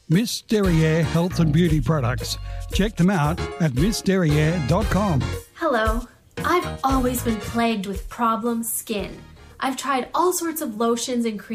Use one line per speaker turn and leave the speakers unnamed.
Miss Derriere Health and Beauty Products. Check them out at missderriere.com.
Hello. I've always been plagued with problem skin. I've tried all sorts of lotions and creams